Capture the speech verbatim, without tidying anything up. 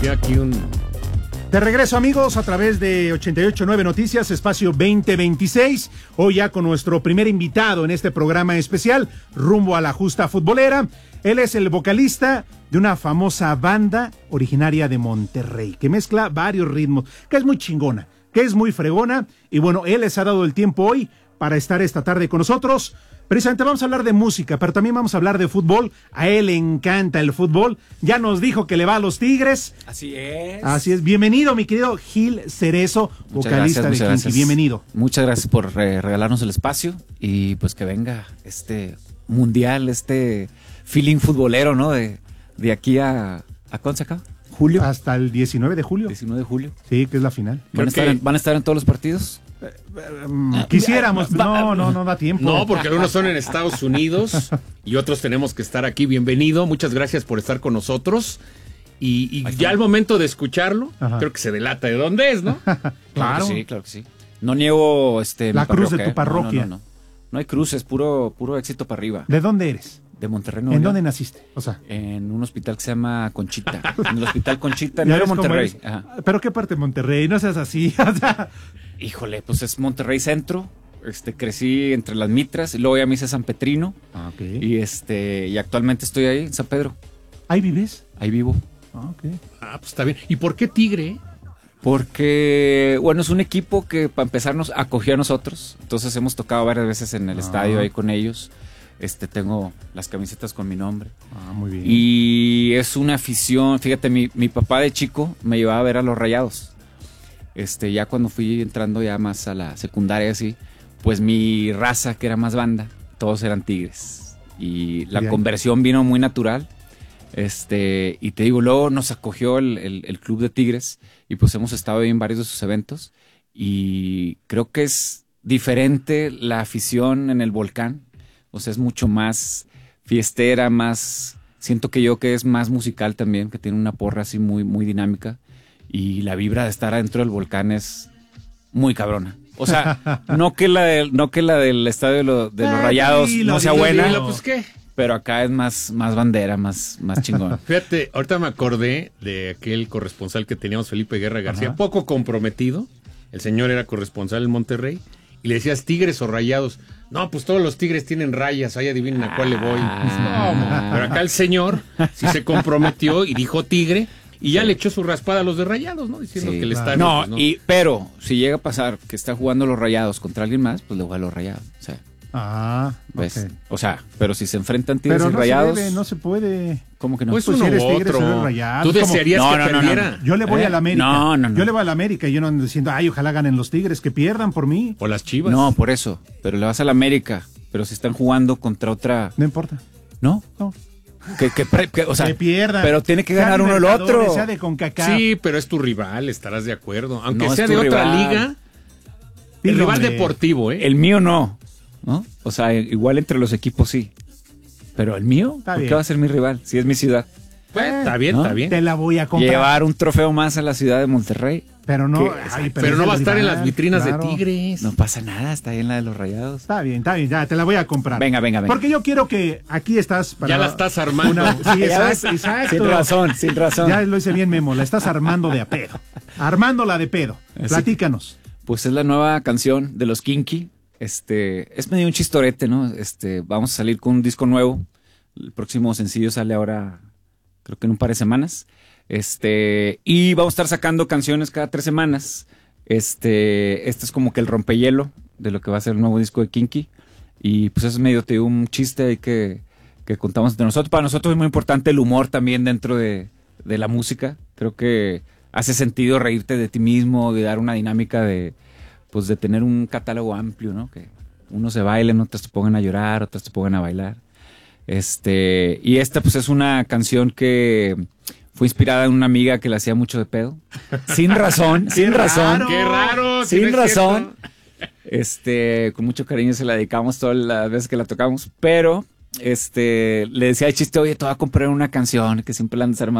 parecía aquí un... De regreso, amigos, a través de ochenta y ocho punto nueve Noticias, espacio veinte veintiséis. Hoy ya con nuestro primer invitado en este programa especial, rumbo a la justa futbolera. Él es el vocalista de una famosa banda originaria de Monterrey, que mezcla varios ritmos, que es muy chingona, que es muy fregona. Y bueno, él les ha dado el tiempo hoy para estar esta tarde con nosotros. Precisamente vamos a hablar de música, pero también vamos a hablar de fútbol. A él le encanta el fútbol. Ya nos dijo que le va a los Tigres. Así es. Así es. Bienvenido, mi querido Gil Cerezo, Muchas vocalista gracias, de muchas Kinky. Bienvenido. Muchas gracias por eh, regalarnos el espacio y pues que venga este mundial, este feeling futbolero, ¿no? De, de aquí a... ¿A cuándo se acaba? ¿Julio? Hasta el diecinueve de julio. diecinueve de julio. Sí, que es la final. ¿Van a, estar en, ¿Van a estar en todos los partidos? Quisiéramos, no, no, no da tiempo. No, porque algunos son en Estados Unidos y otros tenemos que estar aquí. Bienvenido, muchas gracias por estar con nosotros. Y, y ya al momento de escucharlo, Ajá. creo que se delata de dónde es, ¿no? Claro. Claro que sí, claro que sí. No niego este, la mi cruz parroquia, de tu parroquia. No, no, no, no. No hay cruz, es puro, puro éxito para arriba. ¿De dónde eres? De Monterrey, ¿En dónde naciste? O sea, en un hospital que se llama Conchita. En el hospital Conchita, en Nuevo Monterrey. Ajá. ¿Pero qué parte de Monterrey? No seas así. O sea... Híjole, pues es Monterrey Centro. Este, crecí entre las Mitras y luego ya me hice San Petrino. Ah, okay. Y este, y actualmente estoy ahí en San Pedro. ¿Ahí vives? Ahí vivo. Ah, okay. Ah, pues está bien. ¿Y por qué Tigre? Porque, bueno, es un equipo que para empezar nos acogió a nosotros. Entonces hemos tocado varias veces en el ah. estadio ahí con ellos. Este, tengo las camisetas con mi nombre. Ah, muy bien. Y es una afición, fíjate, mi, mi papá de chico me llevaba a ver a los Rayados. Este, ya cuando fui entrando ya más a la secundaria así, pues mi raza, que era más banda, todos eran Tigres. Y la bien. Conversión vino muy natural. Este, y te digo, luego nos acogió el, el, el club de Tigres y pues hemos estado ahí en varios de sus eventos. Y creo que es diferente la afición en el Volcán. O sea, es mucho más fiestera, más... Siento que yo que es más musical también, que tiene una porra así muy, muy dinámica. Y la vibra de estar adentro del Volcán es muy cabrona. O sea, no que la del, no que la del estadio de, lo, de los ah, Rayados dilo, no sea dilo, buena, dilo, pues, ¿qué? Pero acá es más, más bandera, más, más chingón. Fíjate, ahorita me acordé de aquel corresponsal que teníamos, Felipe Guerra García, Ajá. poco comprometido. El señor era corresponsal en Monterrey. Y le decías, ¿Tigres o Rayados? No, pues todos los Tigres tienen rayas, ahí adivinen a cuál le voy. Ah. No, pero acá el señor sí se comprometió y dijo Tigre, y ya sí. le echó su raspada a los de Rayados, ¿no? Diciendo sí, que le claro. está... No, pues, ¿no? Y, pero si llega a pasar que está jugando los Rayados contra alguien más, pues le voy a los Rayados. O sea, ah, ¿ves? Okay. O sea, pero si se enfrentan Tigres pero y no Rayados... Se debe, no se puede. ¿Cómo que no? Pues, pues uno si eres u Tigres, otro. eres Rayados. Tú desearías no, que no, no, perdiera. no, no. Yo le voy ¿Eh? a la América. No, no, no. Yo le voy a la América y yo no ando diciendo, ay, ojalá ganen los Tigres, que pierdan por mí. O las Chivas. No, por eso. Pero le vas a la América. Pero si están jugando contra otra... No importa. ¿No? No. Que, que, que, o sea, que pierdan. Pero tiene que ganar uno el otro. Sea de CONCACAF. Sí, pero es tu rival, estarás de acuerdo. Aunque no sea de otra rival. liga, el Dile, rival hombre. deportivo, ¿eh? El mío no, ¿no? O sea, igual entre los equipos sí. Pero el mío, está ¿por bien. qué va a ser mi rival? Si es mi ciudad. Pues, está bien, ¿no? está bien. Te la voy a comprar. Llevar un trofeo más a la ciudad de Monterrey. Pero no, ay, pero, pero no va a estar rival, en las vitrinas claro. de Tigres. No pasa nada, está ahí en la de los Rayados. Está bien, está bien, ya te la voy a comprar. Venga, venga, venga. Porque yo quiero que aquí estás para ya la estás armando. Una, sí, exacto, exacto. Sin razón, sin razón. Ya lo hice bien, Memo, la estás armando de a pedo. Armándola de pedo. Así, platícanos. Pues es la nueva canción de los Kinky. Este, es medio un chistorete, ¿no? Este, vamos a salir con un disco nuevo. El próximo sencillo sale ahora, creo que en un par de semanas. Este, y vamos a estar sacando canciones cada tres semanas. Este, este es como que el rompehielo de lo que va a ser el nuevo disco de Kinky. Y pues es medio, te digo, un chiste ahí que, que contamos entre nosotros. Para nosotros es muy importante el humor también dentro de, de la música. Creo que hace sentido reírte de ti mismo, y dar una dinámica de, pues de tener un catálogo amplio, ¿no? Que unos se bailen, otros te pongan a llorar, otros te pongan a bailar. Este, y esta pues es una canción que fue inspirada en una amiga que le hacía mucho de pedo. Sin razón, sin razón. ¡Qué raro! Sin razón. Este, con mucho cariño se la dedicamos todas las veces que la tocamos, pero este, le decía el chiste, oye, te voy a comprar una canción que siempre la andas armando.